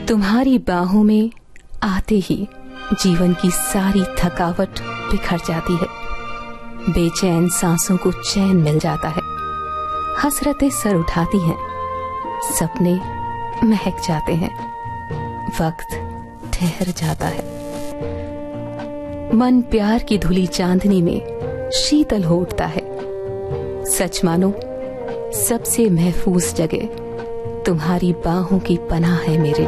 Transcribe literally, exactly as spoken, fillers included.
तुम्हारी बाहों में आते ही जीवन की सारी थकावट बिखर जाती है। बेचैन सांसों को चैन मिल जाता है। हसरतें सर उठाती हैं, सपने महक जाते हैं, वक्त ठहर जाता है। मन प्यार की धुली चांदनी में शीतल हो उठता है। सच मानो सबसे महफूज जगह तुम्हारी बाहों की पनाह है मेरे